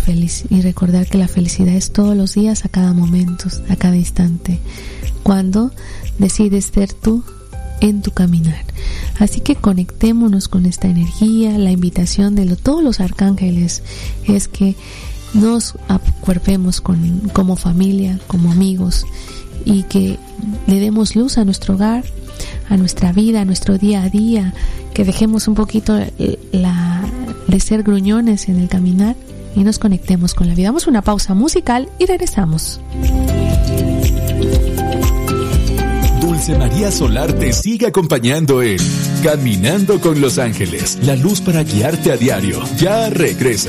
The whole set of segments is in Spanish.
feliz y recordar que la felicidad es todos los días, a cada momento, a cada instante, cuando decides ser tú en tu caminar. Así que conectémonos con esta energía. La invitación de todos los arcángeles es que nos acuerpemos como familia, como amigos, y que le demos luz a nuestro hogar, a nuestra vida, a nuestro día a día, que dejemos un poquito de ser gruñones en el caminar y nos conectemos con la vida. Damos una pausa musical y regresamos. Dulce María Solar te sigue acompañando en Caminando con Los Ángeles, la luz para guiarte a diario. Ya regresa.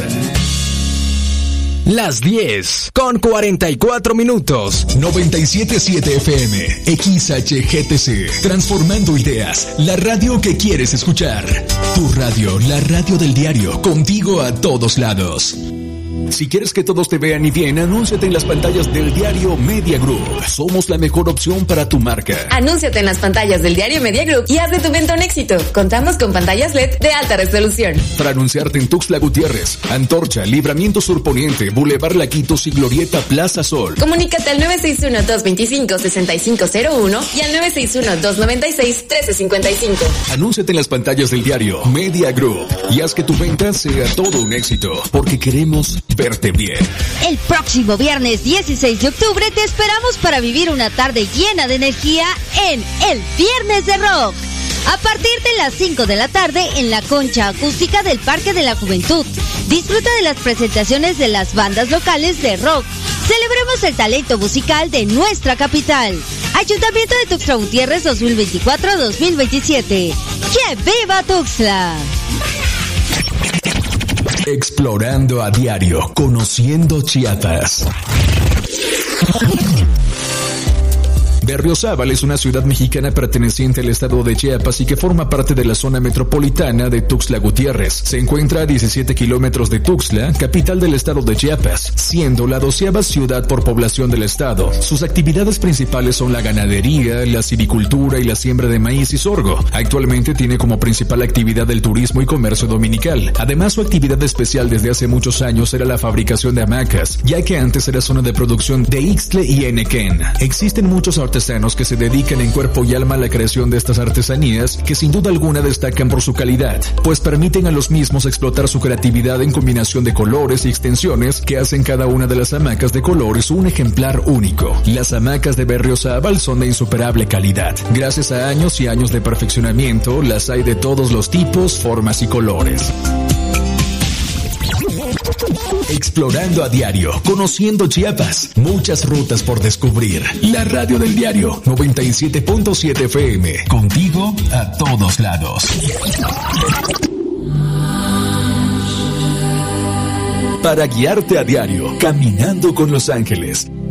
Las 10:44 minutos. 97.7 FM, XHGTC, transformando ideas, la radio que quieres escuchar. Tu radio, la radio del diario, contigo a todos lados. Si quieres que todos te vean y bien, anúnciate en las pantallas del diario Media Group. Somos la mejor opción para tu marca. Anúnciate en las pantallas del diario Media Group y haz de tu venta un éxito. Contamos con pantallas LED de alta resolución. Para anunciarte en Tuxtla Gutiérrez, Antorcha, Libramiento Sur Poniente, Boulevard Laquitos y Glorieta Plaza Sol. Comunícate al 961-225-6501 y al 961-296-1355. Anúnciate en las pantallas del diario Media Group y haz que tu venta sea todo un éxito, porque queremos verte bien. El próximo viernes 16 de octubre te esperamos para vivir una tarde llena de energía en el Viernes de Rock. A partir de las 5 de la tarde en la concha acústica del Parque de la Juventud. Disfruta de las presentaciones de las bandas locales de rock. Celebremos el talento musical de nuestra capital. Ayuntamiento de Tuxtla Gutiérrez 2024-2027. ¡Que viva Tuxtla! Explorando a diario, conociendo Chiapas. Berriozábal es una ciudad mexicana perteneciente al estado de Chiapas y que forma parte de la zona metropolitana de Tuxtla Gutiérrez. Se encuentra a 17 kilómetros de Tuxtla, capital del estado de Chiapas, siendo la 12ª ciudad por población del estado. Sus actividades principales son la ganadería, la silvicultura y la siembra de maíz y sorgo. Actualmente tiene como principal actividad el turismo y comercio dominical. Además, su actividad especial desde hace muchos años era la fabricación de hamacas, ya que antes era zona de producción de Ixtle y Enequén. Existen muchos artesanos que se dedican en cuerpo y alma a la creación de estas artesanías, que sin duda alguna destacan por su calidad, pues permiten a los mismos explotar su creatividad en combinación de colores y extensiones que hacen cada una de las hamacas de colores un ejemplar único. Las hamacas de Berriozábal son de insuperable calidad. Gracias a años y años de perfeccionamiento, las hay de todos los tipos, formas y colores. Explorando a diario, conociendo Chiapas, muchas rutas por descubrir. La radio del diario 97.7 FM, contigo a todos lados. Para guiarte a diario, caminando con Los Ángeles.